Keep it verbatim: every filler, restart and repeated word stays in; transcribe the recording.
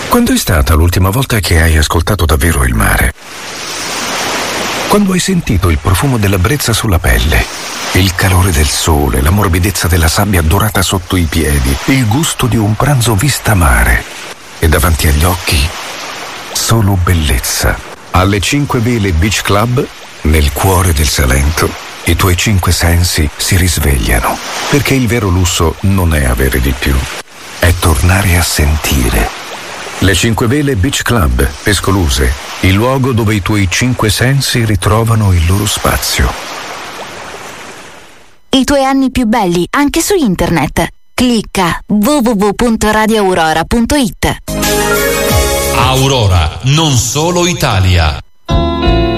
Quando è stata l'ultima volta che hai ascoltato davvero il mare? Quando hai sentito il profumo della brezza sulla pelle, il calore del sole, la morbidezza della sabbia dorata sotto i piedi, il gusto di un pranzo vista mare e davanti agli occhi solo bellezza. Alle Cinque Vele Beach Club, nel cuore del Salento, i tuoi cinque sensi si risvegliano, perché il vero lusso non è avere di più, è tornare a sentire. Le Cinque Vele Beach Club, Pescoluse, il luogo dove i tuoi cinque sensi ritrovano il loro spazio. I tuoi anni più belli anche su internet. Clicca w w w punto radio aurora punto it. Aurora, non solo Italia.